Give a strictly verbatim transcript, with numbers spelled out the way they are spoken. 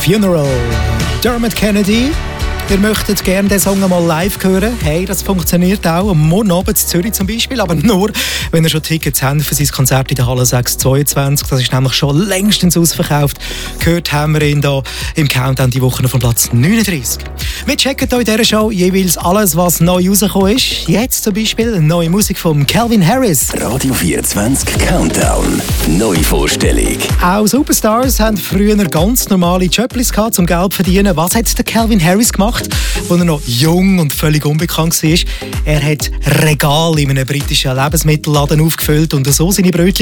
Funeral. Dermot Kennedy. Ihr möchtet gerne den Song mal live hören. Hey, das funktioniert auch. Am Morgen Abend in Zürich zum Beispiel. Aber nur, wenn ihr schon Tickets habt für sein Konzert in der Halle sechs zweiundzwanzig. Das ist nämlich schon längstens ausverkauft. Gehört haben wir ihn hier im Countdown die Woche von Platz neununddreißig. Wir checken hier in dieser Show jeweils alles, was neu rausgekommen ist. Jetzt zum Beispiel neue Musik von Calvin Harris. Radio vierundzwanzig Countdown. Neuvorstellung. Auch Superstars haben früher ganz normale Jobs gehabt, zum Geld zu verdienen. Was hat der Calvin Harris gemacht, als er noch jung und völlig unbekannt war? Er hat Regale in einem britischen Lebensmittelladen aufgefüllt und so seine Brötchen